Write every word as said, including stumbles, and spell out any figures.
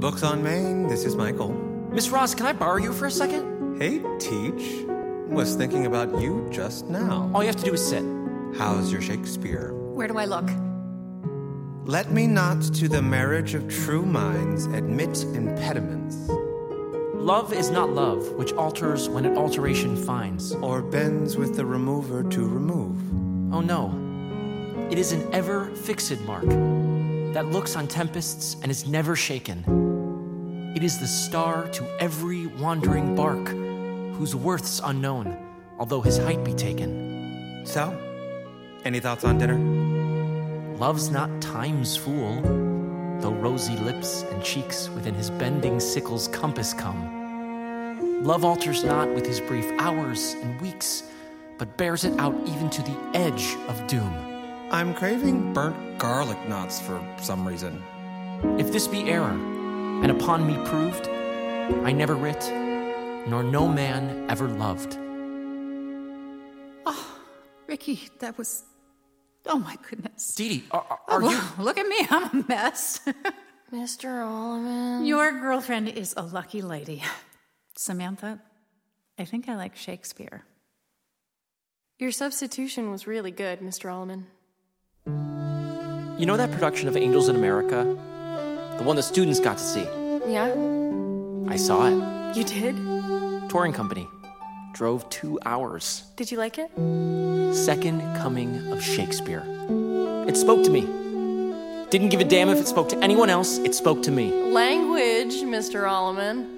Books on Main, this is Michael. Miss Ross, can I borrow you for a second? Hey, Teach. Was thinking about you just now. All you have to do is sit. How's your Shakespeare? Where do I look? Let me not to the marriage of true minds admit impediments. Love is not love, which alters when it alteration finds. Or bends with the remover to remove. Oh no, it is an ever-fixed mark that looks on tempests and is never shaken. It is the star to every wandering bark, whose worth's unknown, although his height be taken. So, any thoughts on dinner? Love's not time's fool, though rosy lips and cheeks within his bending sickle's compass come. Love alters not with his brief hours and weeks, but bears it out even to the edge of doom. I'm craving burnt garlic knots for some reason. If this be error, and upon me proved, I never writ, nor no man ever loved. Oh, Ricky, that was... Oh, my goodness. Dee Dee, are, are, are oh, you... Look at me, I'm a mess. Mister Allman. Your girlfriend is a lucky lady. Samantha, I think I like Shakespeare. Your substitution was really good, Mister Allman. You know that production of Angels in America? The one the students got to see. Yeah? I saw it. You did? Touring company. Drove two hours. Did you like it? Second coming of Shakespeare. It spoke to me. Didn't give a damn if it spoke to anyone else. It spoke to me. Language, Mister Allman.